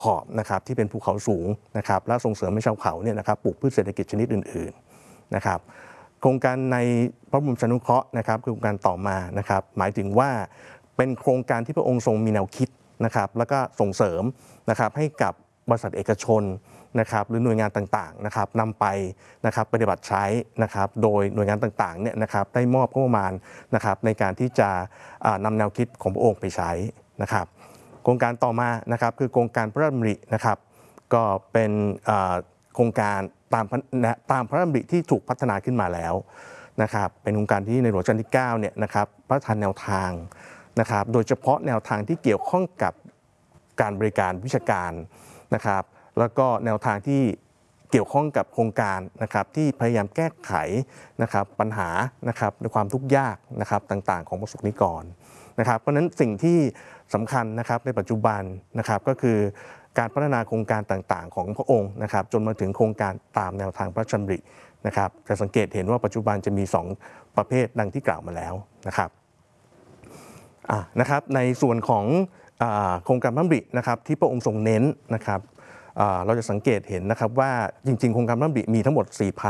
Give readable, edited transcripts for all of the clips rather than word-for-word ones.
ขอบนะครับที่เป็นภูเขาสูงนะครับและส่งเสริมให้ชาวเขาเนี่ยนะครับปลูกพืชเศรษฐกิจชนิดอื่นๆนะครับโครงการในพระบรมชนุเคราะห์นะครับคือโครงการต่อมานะครับหมายถึงว่าเป็นโครงการที่พระองค์ทรงมีแนวคิดนะครับแล้วก็ส่งเสริมนะครับให้กับบริษัทเอกชนนะครับหรือหน่วยงานต่างๆนะครับนำไปนะครับปฏิบัติใช้นะครับโดยหน่วยงานต่างๆเนี่ยนะครับได้มอบงบประมาณนะครับในการที่จะนำแนวคิดของพระองค์ไปใช้นะครับโครงการต่อมานะครับคือโครงการพระราชดำรินะครับก็เป็นโครงการตามพระราชดำริที่ถูกพัฒนาขึ้นมาแล้วนะครับเป็นโครงการที่ในหลวงรัชกาลที่9เนี่ยนะครับพระราชทานแนวทางนะครับโดยเฉพาะแนวทางที่เกี่ยวข้องกับการบริการวิชาการนะครับแล้วก็แนวทางที่เกี่ยวข้องกับโครงการนะครับที่พยายามแก้ไขนะครับปัญหานะครับในความทุกข์ยากนะครับต่างๆของประสบนิกรนะครับเพราะฉะนั้นสิ่งที่สำคัญนะครับในปัจจุบันนะครับก็คือการพัฒนาโครงการต่างๆของพระองค์นะครับจนมาถึงโครงการตามแนวทางพระราชดำรินะครับจะสังเกตเห็นว่าปัจจุบันจะมี2ประเภทดังที่กล่าวมาแล้วนะครับในส่วนของโครงการพระราชดำรินะครับที่พระองค์ทรงเน้นนะครับเราจะสังเกตเห็นนะครับว่าจริงๆโครงการพระราชดำริมีทั้งหมด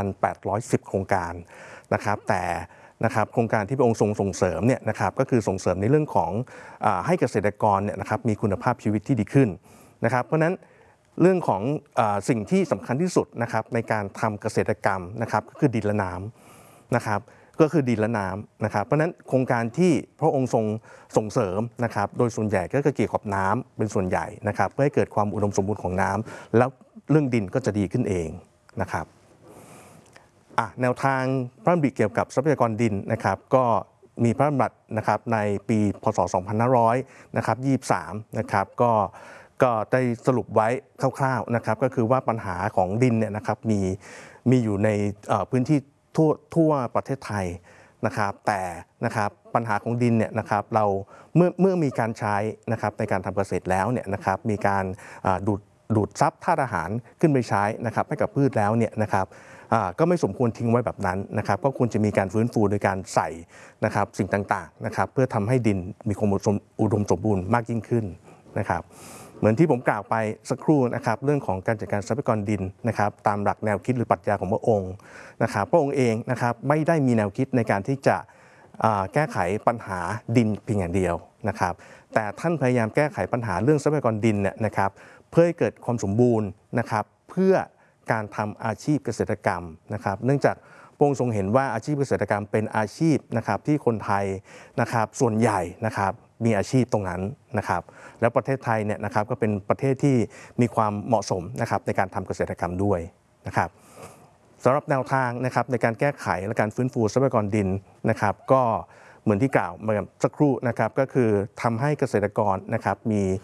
4,810 โครงการนะครับแต่นะครับโครงการที่พระองค์ทรงส่งเสริมเนี่ยนะครับก็คือส่งเสริมในเรื่องของให้เกษตรกรเนี่ยนะครับมีคุณภาพชีวิตที่ดีขึ้นนะครับเพราะฉะนั้นเรื่องของสิ่งที่สำคัญที่สุดนะครับในการทำเกษตรกรรมนะครับก็คือดินและน้ำนะครับก็คือดินและน้ำนะครับเพราะฉะนั้นโครงการที่พระองค์ทรงส่งเสริมนะครับโดยส่วนใหญ่ก็เกี่ยวกับน้ำเป็นส่วนใหญ่นะครับเพื่อให้เกิดความอุดมสมบูรณ์ของน้ำแล้วเรื่องดินก็จะดีขึ้นเองนะครับแนวทางพระราชดำริเกี่ยวกับทรัพยากรดินนะครับก็มีพระราชดำรินะครับในปีพศ 2523 นะครับก็ได้สรุปไว้คร่าวๆนะครับก็คือว่าปัญหาของดินเนี่ยนะครับมีอยู่ในพื้นที่ทั่วประเทศไทยนะครับแต่นะครับปัญหาของดินเนี่ยนะครับเราเมื่อมีการใช้นะครับในการทำเกษตรแล้วเนี่ยนะครับมีการดูดซับธาตุอาหารขึ้นไปใช้นะครับให้กับพืชแล้วเนี่ยนะครับก็ไม่สมควรทิ้งไว้แบบนั้นนะครับก็ควรจะมีการฟื้นฟูโดยการใส่นะครับสิ่งต่างๆนะครับเพื่อทำให้ดินมีความอุดมสมบูรณ์มากยิ่งขึ้นนะครับเหมือนที่ผมกล่าวไปสักครู่นะครับเรื่องของการจัดการทรัพยากรดินนะครับตามหลักแนวคิดหรือปรัชญาของพระองค์นะครับพระองค์เองนะครับไม่ได้มีแนวคิดในการที่จะแก้ไขปัญหาดินเพียงอย่างเดียวนะครับแต่ท่านพยายามแก้ไขปัญหาเรื่องทรัพยากรดินเนี่ยนะครับเพื่อให้เกิดความสมบูรณ์นะครับเพื่อการทำอาชีพเกษตรกรรมนะครับเนื่องจากพระองค์ทรงเห็นว่าอาชีพเกษตรกรรมเป็นอาชีพนะครับที่คนไทยนะครับส่วนใหญ่นะครับมีอาชีพตรงนั้นนะครับแล้วประเทศไทยเนี่ยนะครับก็เป็นประเทศที่มีความเหมาะสมนะครับในการทำเกษตรกรรมด้วยนะครับสำหรับแนวทางนะครับในการแก้ไขและการฟื้นฟูทรัพยากรดินนะครับก็เหมือนที่กล่าวมาสักครู่นะครับก็คือทำให้เกษตรกรนะครับ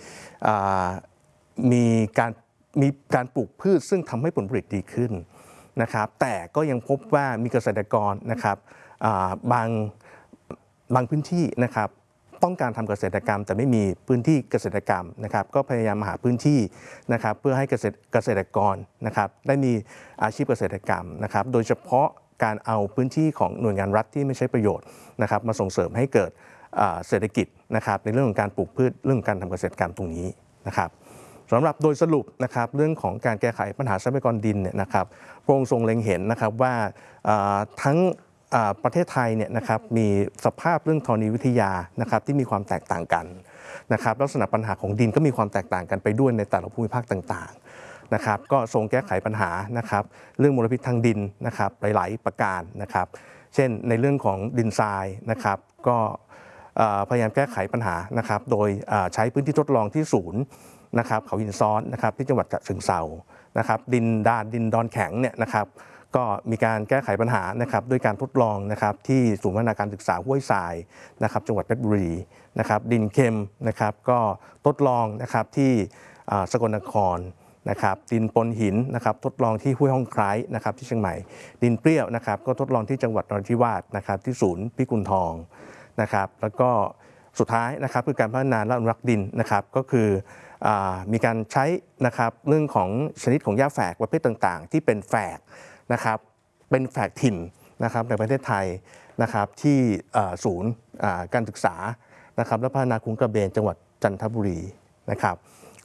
มีการปลูกพืชซึ่งทำให้ผลผลิตดีขึ้นนะครับแต่ก็ยังพบว่ามีเกษตรกรนะครับบางพื้นที่นะครับต้องการทำเกษตรกรรมแต่ไม่มีพื้นที่เกษตรกรรมนะครับก็พยายามหาพื้นที่นะครับเพื่อให้เกษตรกรนะครับได้มีอาชีพเกษตรกรรมนะครับโดยเฉพาะการเอาพื้นที่ของหน่วยงานรัฐที่ไม่ใช้ประโยชน์นะครับมาส่งเสริมให้เกิดเศรษฐกิจนะครับในเรื่องของการปลูกพืชเรื่องการทำเกษตรกรรมตรงนี้นะครับสำหรับโดยสรุปนะครับเรื่องของการแก้ไขปัญหาทรัพยากรดินเนี่ยนะครับพระองค์ทรงเล็งเห็นนะครับว่าทั้งประเทศไทยเนี่ยนะครับมีสภาพเรื่องธรณีวิทยานะครับที่มีความแตกต่างกันนะครับลักษณะปัญหาของดินก็มีความแตกต่างกันไปด้วยในแต่ละภูมิภาคต่างๆนะครับก็ทรงแก้ไขปัญหานะครับเรื่องมลพิษทางดินนะครับหลายๆประการนะครับเช่นในเรื่องของดินทรายนะครับก็พยายามแก้ไขปัญหานะครับโดยใช้พื้นที่ทดลองที่ศูนย์นะครับเขาหินซ้อนนะครับที่จังหวัดฉะเชิงเทรานะครับดินดอนแข็งเนี่ยนะครับก็มีการแก้ไขปัญหานะครับด้วยการทดลองนะครับที่ศูนย์พัฒนาการศึกษาห้วยทรายนะครับจังหวัดเพชรบุรีนะครับดินเค็มนะครับก็ทดลองนะครับที่สกลนครนะครับดินปนหินนะครับทดลองที่ห้วยห้องไคร้นะครับที่เชียงใหม่ดินเปรี้ยวนะครับก็ทดลองที่จังหวัดนราธิวาสนะครับที่ศูนย์พิกุลทองนะครับแล้วก็สุดท้ายนะครับคือการพัฒนาและอนุรักษ์ดินนะครับก็คือมีการใช้นะครับเรื่องของชนิดของหญ้าแฝกประเภทต่างๆที่เป็นแฝกนะครับเป็นแฝกถิ่นนะครับในประเทศไทยนะครับที่ศูนย์การศึกษานะครับและพัฒนาคุ้งกระเบนจังหวัดจันทบุรีนะครับ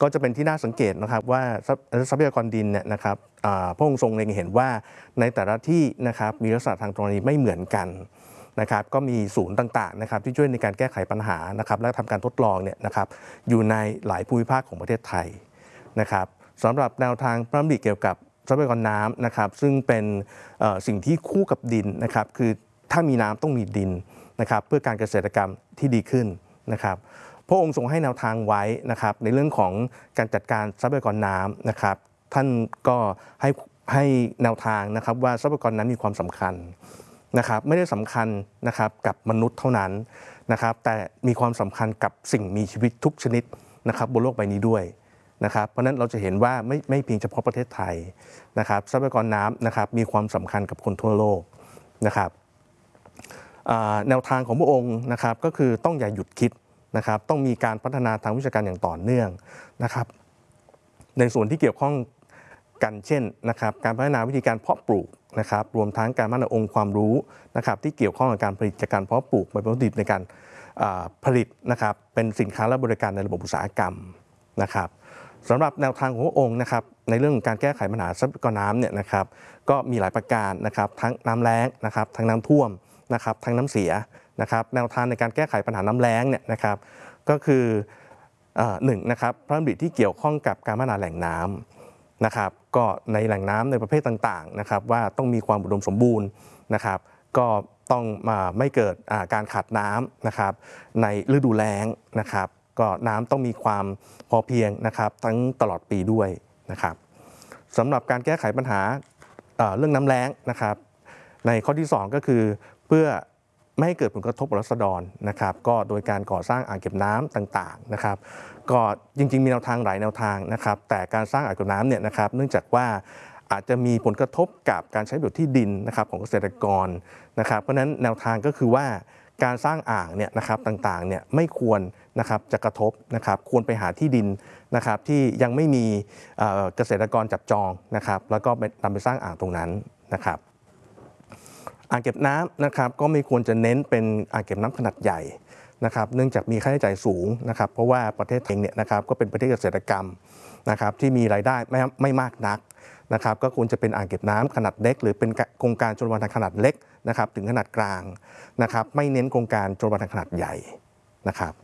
ก็จะเป็นที่น่าสังเกตนะครับว่าทรัพยากรดินเนี่ยนะครับพระองค์ทรงเล็งเห็นว่าในแต่ละที่นะครับมีลักษณะทางธรณีไม่เหมือนกันนะครับก็มีศูนย์ต่างๆนะครับที่ช่วยในการแก้ไขปัญหานะครับและทำการทดลองเนี่ยนะครับอยู่ในหลายภูมิภาคของประเทศไทยนะครับสำหรับแนวทางพระราชบัญญัติเกี่ยวกับทรัพยากรน้ำนะครับซึ่งเป็นสิ่งที่คู่กับดินนะครับคือถ้ามีน้ำต้องมีดินนะครับเพื่อการเกษตรกรรมที่ดีขึ้นนะครับพระองค์ทรงให้แนวทางไว้นะครับในเรื่องของการจัดการทรัพยากรน้ำนะครับท่านก็ให้แนวทางนะครับว่าทรัพยากรน้ำมีความสำคัญนะครับไม่ได้สำคัญนะครับกับมนุษย์เท่านั้นนะครับแต่มีความสำคัญกับสิ่งมีชีวิตทุกชนิดนะครับบนโลกใบนี้ด้วยนะครับเพราะนั้นเราจะเห็นว่าไม่เพียงเฉพาะประเทศไทยนะครับทรัพยากรน้ำนะครับมีความสำคัญกับคนทั่วโลกนะครับแนวทางของพระองค์นะครับก็คือต้องอย่าหยุดคิดนะครับต้องมีการพัฒนาทางวิชาการอย่างต่อเนื่องนะครับในส่วนที่เกี่ยวข้องกันเช่นนะครับการพัฒนาวิธีการเพาะปลูกนะครับรวมทั้งการพัฒนาองค์ความรู้นะครับที่เกี่ยวข้องกับการผลิตจากการเพาะปลูกเป็นวัตถุดิบในการผลิตนะครับเป็นสินค้าและบริการในระบบอุตสาหกรรมนะครับสำหรับแนวทางของพระองค์นะครับในเรื่องของการแก้ไขปัญหาทรัพยากรน้ำเนี่ยนะครับก็มีหลายประการนะครับทั้งน้ำแล้งนะครับทั้งน้ำท่วมนะครับทั้งน้ำเสียนะครับแนวทางในการแก้ไขปัญหาน้ำแล้งเนี่ยนะครับก็คือหนึ่งนะครับพระราชบัญญัติที่เกี่ยวข้องกับการพัฒนาแหล่งน้ำนะครับก็ในแหล่งน้ำในประเภทต่างๆนะครับว่าต้องมีความอุดมสมบูรณ์นะครับก็ต้องไม่เกิดการขาดน้ำนะครับในฤดูแล้งนะครับก็น้ำต้องมีความพอเพียงนะครับทั้งตลอดปีด้วยนะครับสำหรับการแก้ไขปัญหาเรื่องน้ำแล้งนะครับในข้อที่2ก็คือเพื่อไม่ให้เกิดผลกระทบกับราษฎรนะครับก็โดยการก่อสร้างอ่างเก็บน้ำต่างๆนะครับก็จริงๆมีแนวทางหลายแนวทางนะครับแต่การสร้างอ่างเก็บน้ำเนี่ยนะครับเนื่องจากว่าอาจจะมีผลกระทบกับการใช้ประโยชน์ที่ดินนะครับของเกษตรกรนะครับเพราะฉะนั้นแนวทางก็คือว่าการสร้างอ่างเนี่ยนะครับต่างๆเนี่ยไม่ควรนะครับจะกระทบนะครับควรไปหาที่ดินนะครับที่ยังไม่มีเกษตรกรจับจองนะครับแล้วก็นำไปสร้างอ่างตรงนั้นนะครับอ่างเก็บน้ำนะครับก็ไม่ควรจะเน้นเป็นอ่างเก็บน้ำขนาดใหญ่นะครับเนื่องจากมีค่าใช้จ่ายสูงนะครับเพราะว่าประเทศเองเนี่ยนะครับก็เป็นประเทศเกษตรกรรมนะครับที่มีรายได้ไม่มากนักนะครับก็ควรจะเป็นอ่างเก็บน้ำขนาดเล็กหรือเป็นโครงการชลประทานขนาดเล็กนะครับถึงขนาดกลางนะครับไม่เน้นโครงการชลประทานขนาดใหญ่นะครับ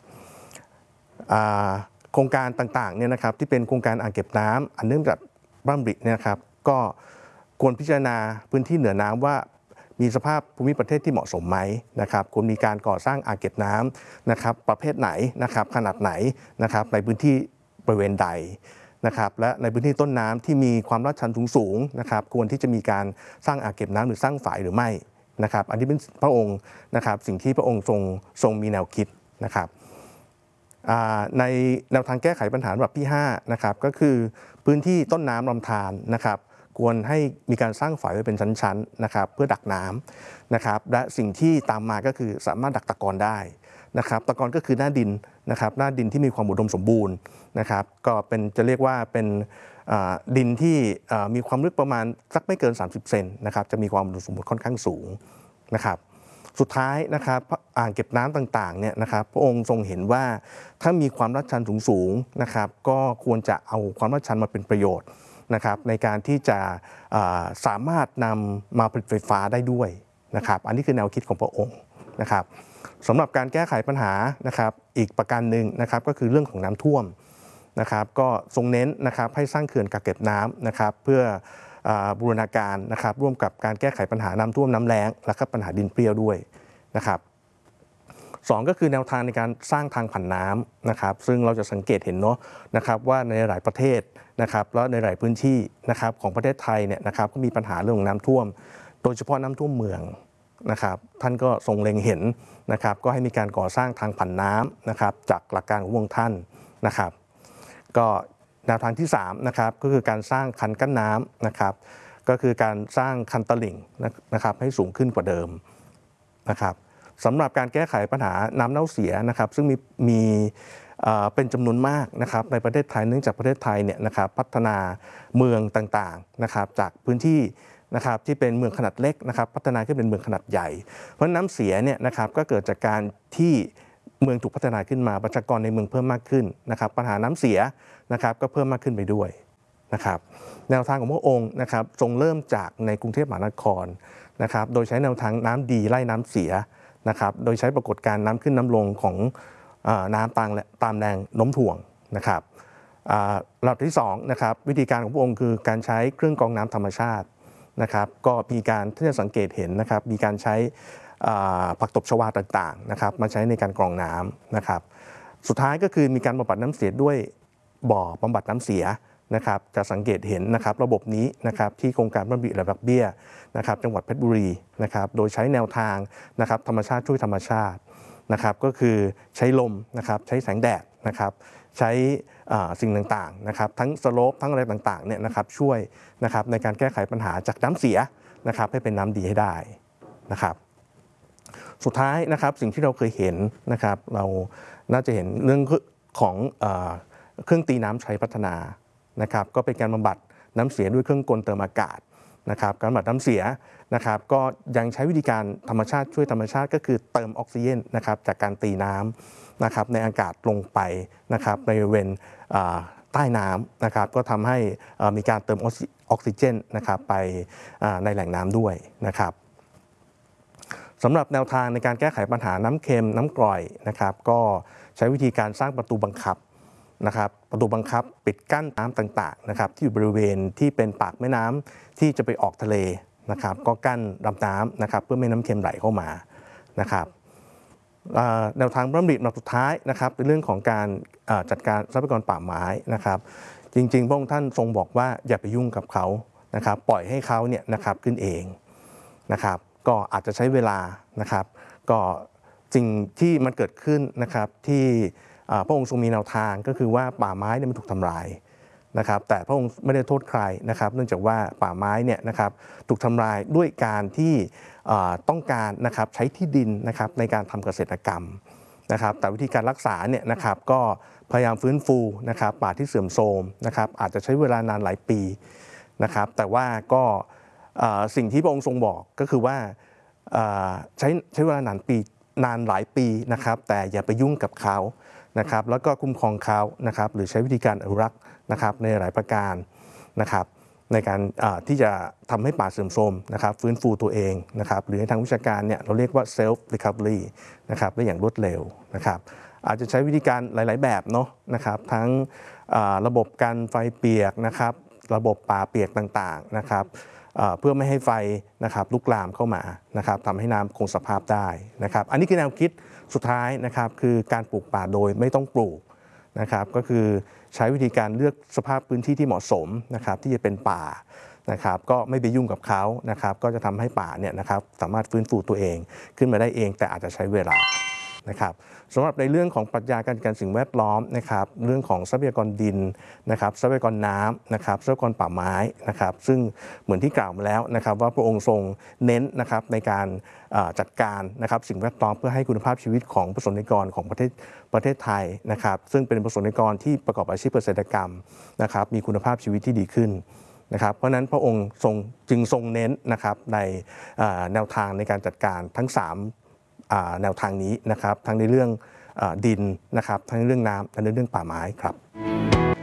โครงการต่างๆเนี่ยนะครับที่เป็นโครงการอ่างเก็บน้ำอันเนื่องจากพระราชบัญญัติเนี่ยนะครับก็ควรพิจารณาพื้นที่เหนือน้ำว่ามีสภาพภูมิประเทศที่เหมาะสมไหมนะครับควรมีการก่อสร้างอ่างเก็บน้ำนะครับประเภทไหนนะครับขนาดไหนนะครับในพื้นที่บริเวณใดนะครับและในพื้นที่ต้นน้ำที่มีความลาดชันสูงๆนะครับควรที่จะมีการสร้างอ่างเก็บน้ำหรือสร้างฝายหรือไม่นะครับอันนี้เป็นพระองค์นะครับสิ่งที่พระองค์ทรงมีแนวคิดนะครับในแนวทางแก้ไขปัญหาระดับที่5นะครับก็คือพื้นที่ต้นน้ำลำธารนะครับควรให้มีการสร้างฝายไว้เป็นชั้นๆนะครับเพื่อดักน้ำนะครับและสิ่งที่ตามมาก็คือสามารถดักตะกอนได้นะครับตะกอนก็คือหน้าดินนะครับหน้าดินที่มีความอุดมสมบูรณ์นะครับก็เป็นจะเรียกว่าเป็นดินที่มีความลึกประมาณสักไม่เกิน30 เซนนะครับจะมีความอุดมสมบูรณ์ค่อนข้างสูงนะครับสุดท้ายนะครับอ่างเก็บน้ำต่างๆเนี่ยนะครับพระองค์ทรงเห็นว่าถ้ามีความลาดชันสูงๆนะครับก็ควรจะเอาความลาดชันมาเป็นประโยชน์นะครับในการที่จะสามารถนำมาผลิตไฟฟ้าได้ด้วยนะครับอันนี้คือแนวคิดของพระองค์นะครับสำหรับการแก้ไขปัญหานะครับอีกประการหนึ่งนะครับก็คือเรื่องของน้ำท่วมนะครับก็ทรงเน้นนะครับให้สร้างเขื่อนกักเก็บน้ำนะครับเพื่อบูรณาการนะครับร่วมกับการแก้ไขปัญหาน้ำท่วมน้ำแล้งและก็ปัญหาดินเปรี้ยวด้วยนะครับ2ก็คือแนวทางในการสร้างทางผ่านน้ำนะครับซึ่งเราจะสังเกตเห็นเนาะนะครับว่าในหลายประเทศนะครับแล้วในหลายพื้นที่นะครับของประเทศไทยเนี่ยนะครับก็มีปัญหาเรื่องของน้ำท่วมโดยเฉพาะน้ำท่วมเมืองนะครับท่านก็ทรงเล็งเห็นนะครับก็ให้มีการก่อสร้างทางผ่านน้ำนะครับจากหลักการของพระองค์ท่านนะครับก็แนวทางที่3นะครับก็คือการสร้างคันกั้นน้ำนะครับก็คือการสร้างคันตลิ่งนะครับให้สูงขึ้นกว่าเดิมนะครับสำหรับการแก้ไขปัญหาน้ำเน่าเสียนะครับซึ่งมีเป็นจำนวนมากนะครับในประเทศไทยเนื่องจากประเทศไทยเนี่ยนะครับพัฒนาเมืองต่างๆนะครับจากพื้นที่นะครับที่เป็นเมืองขนาดเล็กนะครับพัฒนาขึ้นเป็นเมืองขนาดใหญ่เพราะน้ำเสียเนี่ยนะครับก็เกิดจากการที่เมืองถูกพัฒนาขึ้นมาประชากรในเมืองเพิ่มมากขึ้นนะครับปัญหาน้ำเสียนะครับก็เพิ่มมากขึ้นไปด้วยนะครับแนวทางของพระองค์นะครับทรงเริ่มจากในกรุงเทพมหานครนะครับโดยใช้แนวทางน้ำดีไล่น้ำเสียนะครับโดยใช้ปรากฏการณ์น้ำขึ้นน้ำลงของน้ำตามแรงโน้มถ่วงนะครับระดับที่2นะครับวิธีการของพระองค์คือการใช้เครื่องกรองน้ำธรรมชาตินะครับก็มีการที่จะสังเกตเห็นนะครับมีการใช้ผักตบชวาต่างๆนะครับมาใช้ในการกรองน้ำนะครับสุดท้ายก็คือมีการบำบัดน้ำเสียด้วยบ่อบำบัดน้ำเสียนะครับจะสังเกตเห็นนะครับระบบนี้นะครับที่โครงการพระราชดำริและดอกเบี้ยนะครับจังหวัดเพชรบุรีนะครับโดยใช้แนวทางนะครับธรรมชาติช่วยธรรมชาตินะครับก็คือใช้ลมนะครับใช้แสงแดดนะครับใช้สิ่งต่างๆนะครับทั้งสโลปทั้งอะไรต่างๆเนี่ยนะครับช่วยนะครับในการแก้ไขปัญหาจากน้ำเสียนะครับให้เป็นน้ำดีให้ได้นะครับสุดท้ายนะครับสิ่งที่เราเคยเห็นนะครับเราน่าจะเห็นเรื่องของเครื่องตีน้ำใช้พัฒนานะครับก็เป็นการบำบัดน้ำเสียด้วยเครื่องกลเติมอากาศนะครับการบำบัดน้ำเสียนะครับก็ยังใช้วิธีการธรรมชาติช่วยธรรมชาติก็คือเติมออกซิเจนนะครับจากการตีน้ำนะครับในอากาศลงไปนะครับในบริเวณใต้น้ำนะครับก็ทำให้มีการเติมออกซิเจนนะครับไปในแหล่งน้ำด้วยนะครับสำหรับแนวทางในการแก้ไขปัญหาน้ำเค็มน้ำกร่อยนะครับก็ใช้วิธีการสร้างประตูบังคับนะครับประตูบังคับปิดกั้นน้ำต่างๆนะครับที่อยู่บริเวณที่เป็นปากแม่น้ำที่จะไปออกทะเลนะครับก็กั้นลำน้ำนะครับเพื่อไม่ให้น้ำเค็มไหลเข้ามานะครับแนวทางพระราชดำริสุดท้ายนะครับเป็นเรื่องของการจัดการทรัพยากรป่าไม้นะครับจริงๆพระองค์ท่านทรงบอกว่าอย่าไปยุ่งกับเขานะครับปล่อยให้เขาเนี่ยนะครับขึ้นเองนะครับก็อาจจะใช้เวลานะครับก็สิ่งที่มันเกิดขึ้นนะครับที่พระองค์ทรงมีแนวทางก็คือว่าป่าไม้เนี่ยมันถูกทำลายนะครับแต่พระองค์ไม่ได้โทษใครนะครับเนื่องจากว่าป่าไม้เนี่ยนะครับถูกทำลายด้วยการที่ต้องการนะครับใช้ที่ดินนะครับในการทำเกษตรกรรมนะครับแต่วิธีการรักษาเนี่ยนะครับก็พยายามฟื้นฟูนะครับป่าที่เสื่อมโทรมนะครับอาจจะใช้เวลานานหลายปีนะครับแต่ว่าก็สิ่งที่พระองค์ทรงบอกก็คือว่าใช้เวลานานหลายปีนะครับแต่อย่าไปยุ่งกับเขานะครับแล้วก็คุ้มครองเขานะครับหรือใช้วิธีการอนุรักษ์นะครับในหลายประการนะครับในการที่จะทำให้ป่าเสื่อมโทรมนะครับฟื้นฟูตัวเองนะครับหรือในทางวิชาการเนี่ยเราเรียกว่า self recovery นะครับได้อย่างรวดเร็วนะครับอาจจะใช้วิธีการหลายๆแบบเนาะนะครับทั้งระบบกันไฟเปียกนะครับระบบป่าเปียกต่างๆนะครับเพื่อไม่ให้ไฟนะครับลุกลามเข้ามานะครับทำให้น้ำคงสภาพได้นะครับอันนี้คือแนวคิดสุดท้ายนะครับคือการปลูกป่าโดยไม่ต้องปลูกนะครับก็คือใช้วิธีการเลือกสภาพพื้นที่ที่เหมาะสมนะครับที่จะเป็นป่านะครับก็ไม่ไปยุ่งกับเขานะครับก็จะทำให้ป่าเนี่ยนะครับสามารถฟื้นฟูตัวเองขึ้นมาได้เองแต่อาจจะใช้เวลานะครับสำหรับในเรื่องของปรัชญาการจัดการสิ่งแวดล้อมนะครับเรื่องของทรัพยากรดินนะครับทรัพยากรน้ำนะครับทรัพยากรป่าไม้นะครับซึ่งเหมือนที่กล่าวมาแล้วนะครับว่าพระองค์ทรงเน้นนะครับในการจัดการนะครับสิ่งแวดล้อมเพื่อให้คุณภาพชีวิตของประสบนิกรของประเทศไทยนะครับซึ่งเป็นประสบนิกรที่ประกอบอาชีพเกษตรกรรมนะครับมีคุณภาพชีวิตที่ดีขึ้นนะครับเพราะนั้นพระองค์จึงทรงเน้นนะครับในแนวทางในการจัดการทั้ง3แนวทางนี้นะครับทั้งในเรื่องดินนะครับทั้งในเรื่องน้ำและในเรื่องป่าไม้ครับ